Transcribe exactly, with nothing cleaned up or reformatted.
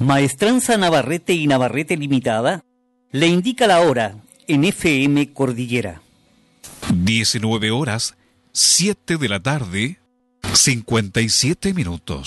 Maestranza Navarrete y Navarrete Limitada le indica la hora en F M Cordillera. diecinueve horas, siete de la tarde, cincuenta y siete minutos.